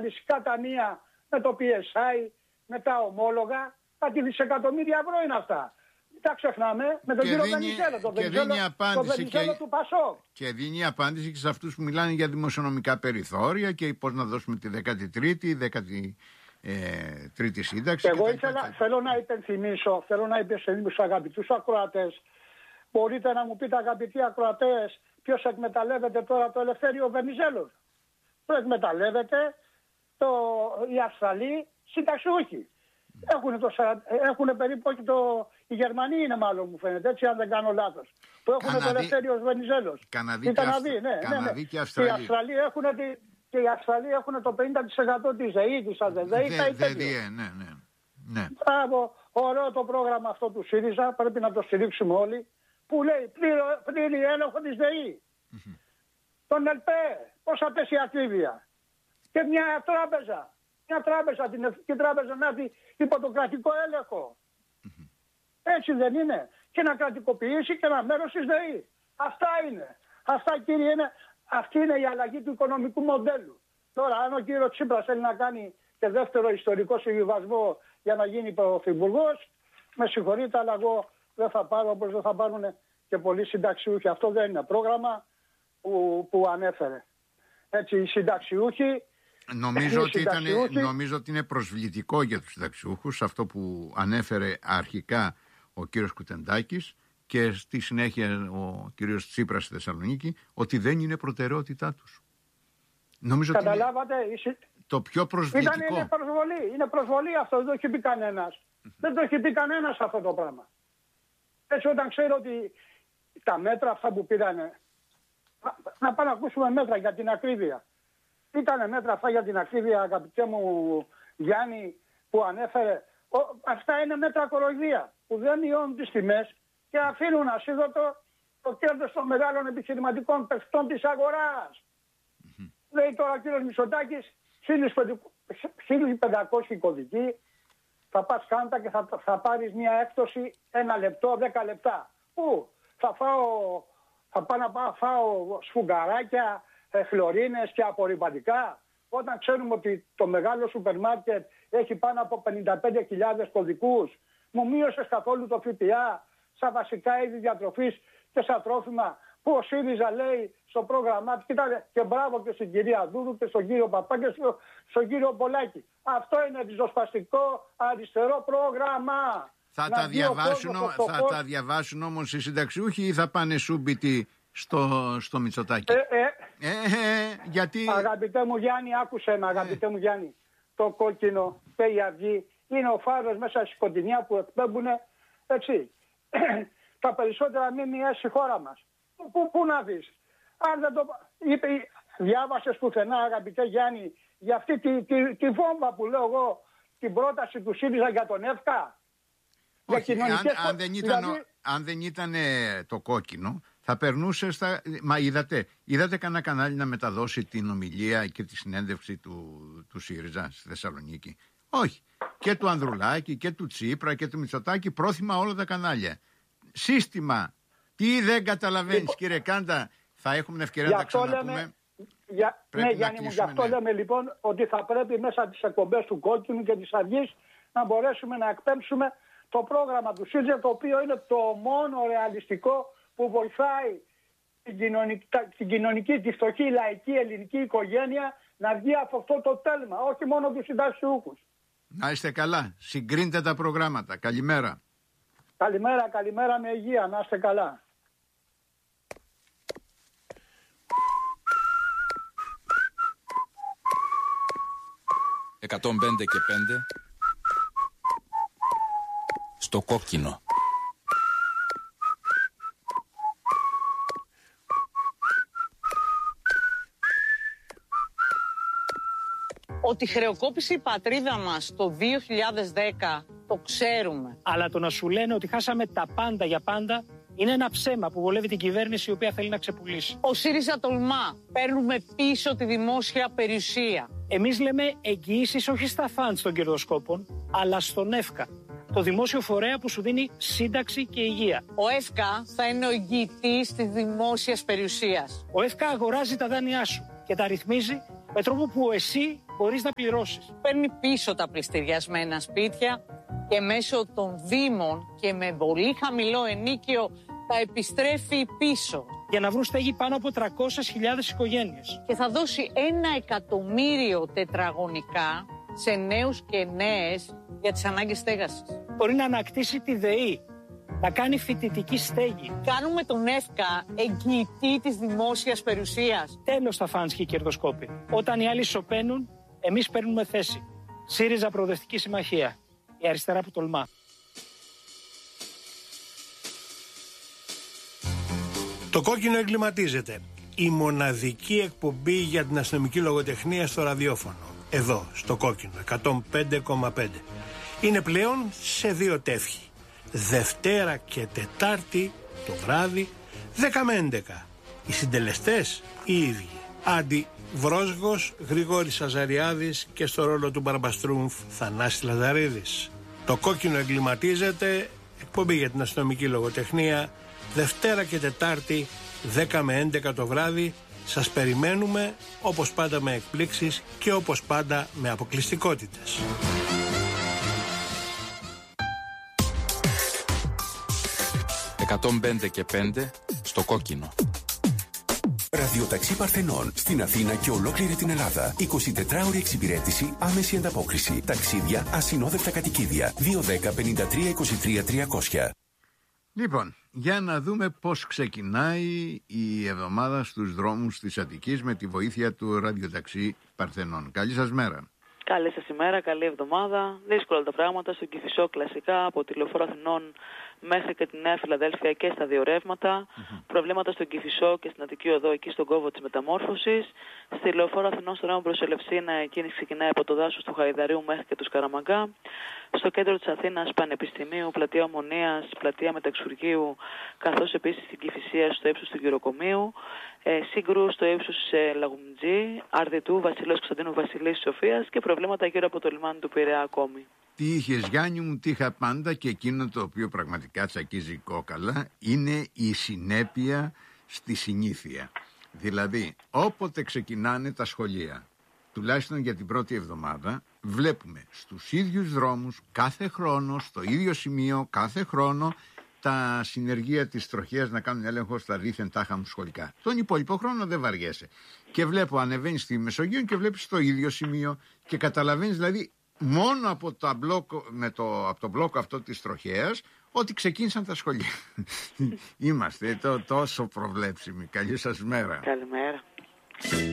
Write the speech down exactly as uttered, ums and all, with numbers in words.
ασφαλιστικά ταμεία, με το πι ες άι, με τα ομόλογα. Κάτι δισεκατομμύρια ευρώ είναι αυτά. Μην τα ξεχνάμε με τον και κύριο δίνει, Βενιζέλο, τον και Βενιζέλο, δίνει απάντηση τον Βενιζέλο και, του Πασόκ. Και δίνει απάντηση και σε αυτούς που μιλάνε για δημοσιονομικά περιθώρια και πώς να δώσουμε τη δέκατη τρίτη, δέκατη τρίτη σύνταξη. Εγώ ήθελα, θέλω να υπενθυμίσω, θέλω να υπενθυμίσω στους αγαπητούς ακροατές. Μπορείτε να μου πείτε, αγαπητοί ακροατές, ποιος εκμεταλλεύεται τώρα το Ελευθέριο Βενιζέλο? Το εκμεταλλεύεται το, οι Αυστραλοί συνταξιούχοι. Έχουν, το, έχουν περίπου, όχι το, οι Γερμανοί είναι μάλλον μου φαίνεται, έτσι αν δεν κάνω λάθος. Που έχουν Καναδί, το Ελευθέριο Βενιζέλος. Καναδί, οι Καναδί, ναι, ναι, ναι. και Αυστραλοί. Οι Αυστραλοί έχουν, και οι Αυστραλοί έχουν το πενήντα τοις εκατό της ΔΕΗ, της ΑΔΕΔΕΗ. Δε, δε, δε, ναι, ναι, ναι. Μπράβο, ωραίο το πρόγραμμα αυτό του ΣΥΡΙΖΑ, πρέπει να το στηρίξουμε όλοι. Που λέει πλήρη έλεγχο της ΔΕΗ. Mm-hmm. Τον ΕΛΠΕ, πώς θα πέσει η ακρίβεια. Και μια τράπεζα, μια τράπεζα, την Εθνική Τράπεζα να έχει υπό το κρατικό έλεγχο. Mm-hmm. Έτσι δεν είναι? Και να κρατικοποιήσει και ένα μέρος της ΔΕΗ. Αυτά είναι. Αυτά, κύριε, είναι, αυτή είναι η αλλαγή του οικονομικού μοντέλου. Τώρα, αν ο κύριος Τσίπρας θέλει να κάνει και δεύτερο ιστορικό συμβιβασμό για να γίνει πρωθυπουργός, με συγχωρείτε, αλλά εγώ δεν θα πάρω όπως δεν θα πάρουν και πολλοί συνταξιούχοι. Αυτό δεν είναι πρόγραμμα που, που ανέφερε. Έτσι, οι συνταξιούχοι... Νομίζω ότι, ήταν, νομίζω ότι είναι προσβλητικό για τους συνταξιούχους αυτό που ανέφερε αρχικά ο κύριος Κουτεντάκης και στη συνέχεια ο κύριος Τσίπρας στη Θεσσαλονίκη, ότι δεν είναι προτεραιότητά τους. Νομίζω Καταλάβατε, ότι είναι το πιο προσβλητικό. Ήταν, είναι προσβολή, είναι προσβολή αυτό, δεν το έχει πει κανένας. Mm-hmm. Δεν το έχει πει κανένας αυτό το πράγμα. Έτσι, όταν ξέρω ότι τα μέτρα αυτά που πήρανε, να, να πάμε να ακούσουμε μέτρα για την ακρίβεια. Ήτανε μέτρα αυτά για την ακρίβεια, αγαπητέ μου Γιάννη, που ανέφερε. Ο, αυτά είναι μέτρα κοροϊδία, που δεν μειώνουν τις τιμές και αφήνουν ασίδωτο το κέρδος των μεγάλων επιχειρηματικών παιχτών της αγοράς. Mm-hmm. Λέει τώρα ο κύριος Μητσοτάκης, χίλια πεντακόσιοι κωδικοί, θα πας κάντα και θα, θα πάρεις μια έκπτωση ένα λεπτό, δέκα λεπτά. Πού? Θα φάω, θα πάω να πάω, φάω σφουγγαράκια, ε, χλωρίνες και απορριπαντικά. Όταν ξέρουμε ότι το μεγάλο σούπερ μάρκετ έχει πάνω από πενήντα πέντε χιλιάδες κωδικούς, μου μείωσες καθόλου το ΦΠΑ στα βασικά είδη διατροφής και στα τρόφιμα, που ο ΣΥΡΙΖΑ λέει στο πρόγραμμά του. Κοιτάξτε, και μπράβο και στην κυρία Δούρου και στον κύριο Παπά και στο, στον κύριο Πολάκη. Αυτό είναι ριζοσπαστικό αριστερό πρόγραμμα. Θα, τα διαβάσουν, θα τα διαβάσουν όμως οι συνταξιούχοι ή θα πάνε σούμπιτοι στο, στο Μητσοτάκη? Ε, ε, ε, ε, γιατί... Αγαπητέ μου Γιάννη, άκουσε με, αγαπητέ ε. μου Γιάννη. Το κόκκινο και η αυγή είναι ο φάρος μέσα στη σκοτεινιά που εκπέμπουν, έτσι, τα περισσότερα μήμια στη χώρα μας. Πού, πού να δεις? Αν δεν το είπε, διάβασες πουθενά, αγαπητέ Γιάννη, για αυτή τη, τη, τη βόμβα που λέω εγώ, την πρόταση του ΣΥΡΙΖΑ για τον ΕΦΚΑ? Όχι, αν, αν, δεν ήταν, δηλαδή... αν δεν ήταν το κόκκινο, θα περνούσε στα... Μα είδατε, είδατε κανένα κανάλι να μεταδώσει την ομιλία και τη συνέντευξη του, του ΣΥΡΙΖΑ στη Θεσσαλονίκη? Όχι. Και του Ανδρουλάκη και του Τσίπρα και του Μητσοτάκη, πρόθυμα όλα τα κανάλια. Σύστημα. Τι δεν καταλαβαίνεις, λοιπόν, κύριε Κάντα, θα έχουμε ευκαιρία να τα ξαναπούμε. Λέμε, για, ναι, Γιάννη μου, γι' αυτό ναι. λέμε λοιπόν ότι θα πρέπει μέσα τις εκπομπές του Κόκκινου και της Αυγής να μπορέσουμε να εκπέμψουμε το πρόγραμμα του ΣΥΡΙΖΑ, το οποίο είναι το μόνο ρεαλιστικό που βοηθάει την κοινωνική, την κοινωνική, τη φτωχή λαϊκή ελληνική οικογένεια να βγει από αυτό το τέλμα, όχι μόνο τους συνταξιούχους. Να είστε καλά. Συγκρίνετε τα προγράμματα. Καλημέρα. Καλημέρα, καλημέρα με υγεία. Να είστε καλά. εκατόν πέντε και πέντε στο κόκκινο. Ότι χρεοκόπησε η πατρίδα μας το δύο χιλιάδες δέκα, το ξέρουμε. Αλλά το να σου λένε ότι χάσαμε τα πάντα για πάντα είναι ένα ψέμα που βολεύει την κυβέρνηση η οποία θέλει να ξεπουλήσει. Ο ΣΥΡΙΖΑ τολμά. Παίρνουμε πίσω τη δημόσια περιουσία. Εμείς λέμε εγγυήσεις όχι στα φαντς των κερδοσκόπων, αλλά στον ΕΦΚΑ. Το δημόσιο φορέα που σου δίνει σύνταξη και υγεία. Ο ΕΦΚΑ θα είναι ο εγγυητής της δημόσιας περιουσίας. Ο ΕΦΚΑ αγοράζει τα δάνειά σου και τα ρυθμίζει με τρόπο που εσύ χωρίς να πληρώσεις. Παίρνει πίσω τα πληστηριασμένα σπίτια και μέσω των δήμων και με πολύ χαμηλό ενίκιο τα επιστρέφει πίσω. Για να βρουν στέγη πάνω από τριακόσιες χιλιάδες οικογένειες. Και θα δώσει ένα εκατομμύριο τετραγωνικά σε νέους και νέες για τις ανάγκες στέγασης. Μπορεί να ανακτήσει τη ΔΕΗ, να κάνει φοιτητική στέγη. Κάνουμε τον ΕΦΚΑ εγγυητή της δημόσιας περιουσίας. Τέλος τα φάνς και οι κερδοσκόποι. Όταν οι άλλοι σωπαίνουν, εμείς παίρνουμε θέση. ΣΥΡΙΖΑ Προοδευτική Συμμαχία. Η αριστερά που τολμά. Το κόκκινο εγκληματίζεται. Η μοναδική εκπομπή για την αστυνομική λογοτεχνία στο ραδιόφωνο. Εδώ, στο κόκκινο, εκατόν πέντε κόμμα πέντε. Είναι πλέον σε δύο τεύχη. Δευτέρα και Τετάρτη το βράδυ, δέκα με έντεκα. Οι συντελεστές οι ίδιοι. Άντι Βρόσγος, Γρηγόρης Αζαριάδης και στο ρόλο του Μπαρμπαστρούμφ Θανάσης Λαζαρίδης. Το κόκκινο εγκληματίζεται, εκπομπή για την αστυνομική λογοτεχνία, Δευτέρα και Τετάρτη, δέκα με έντεκα το βράδυ. Σας περιμένουμε, όπως πάντα με εκπλήξεις και όπως πάντα με αποκλειστικότητες. εκατόν πέντε και πέντε στο κόκκινο. Ραδιοταξί Παρθενών στην Αθήνα και ολόκληρη την Ελλάδα. εικοσιτετράωρη εξυπηρέτηση, άμεση ανταπόκριση. Ταξίδια, ασυνόδευτα κατοικίδια. δύο ένα μηδέν πέντε τρία είκοσι τρία τριακόσια. Λοιπόν, για να δούμε πώς ξεκινάει η εβδομάδα στους δρόμους της Αττικής με τη βοήθεια του ραδιοταξί Παρθενών. Καλή σας μέρα. Καλή σας ημέρα, καλή εβδομάδα. Δύσκολα τα πράγματα στον Κηφισό κλασικά από τη Λεωφόρο Αθηνών μέχρι και τη Νέα Φιλαδέλφια και στα δύο ρεύματα. Mm-hmm. Προβλήματα στον Κηφισό και στην Αττική Οδό εκεί στον κόβο της μεταμόρφωσης. Στη Λεωφόρο Αθηνών στο ρεύμα προς Ελευσίνα η κίνηση ξεκινάει από το δάσος του Χαϊδαρίου μέχρι και του Σκαραμαγκά. Στο κέντρο της Αθήνας Πανεπιστημίου, πλατεία Ομονίας, πλατεία Μεταξουργείου, καθώς επίσης στην Κηφισία στο ύψος του Γεροκομείου. Ε, Σύγκρου στο ύψος ε, Λαγουμτζή, Αρδιτού, Βασιλέως Κωνσταντίνου Βασιλής Σοφίας και προβλήματα γύρω από το λιμάνι του Πειραιά ακόμη. Τι είχες Γιάννη μου, τι είχα πάντα, και εκείνο το οποίο πραγματικά τσακίζει κόκαλα είναι η συνέπεια στη συνήθεια. Δηλαδή, όποτε ξεκινάνε τα σχολεία, τουλάχιστον για την πρώτη εβδομάδα, βλέπουμε στους ίδιους δρόμους κάθε χρόνο, στο ίδιο σημείο κάθε χρόνο, τα συνεργεία της τροχέας να κάνουν έλεγχο στα δίθεν τάχα μου σχολικά. Τον υπόλοιπο χρόνο δεν βαριέσαι. Και βλέπω, ανεβαίνεις στη Μεσογείο και βλέπεις το ίδιο σημείο και καταλαβαίνεις δηλαδή μόνο από, τα μπλόκο, με το, από το μπλόκο αυτό της τροχέας ότι ξεκίνησαν τα σχολεία. Είμαστε το, τόσο προβλέψιμοι. Καλή σας μέρα. Καλημέρα.